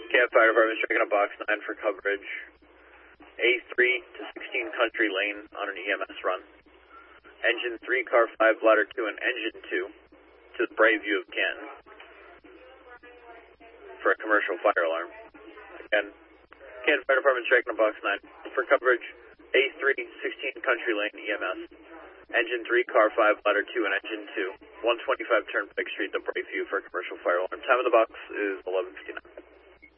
Camp Fire Department striking on box 9 for coverage. A3 to 16 Country Lane on an EMS run. Engine 3, car 5, bladder 2, and engine 2 to the Bright View of Canton for a commercial fire alarm. Again, Canton Fire Department striking on box 9 for coverage. A3, 16 Country Lane EMS. Engine 3, car 5, bladder 2, and engine 2. 125 Turnpike Street, the Bright View for a commercial fire alarm. Time of the box is 11:59.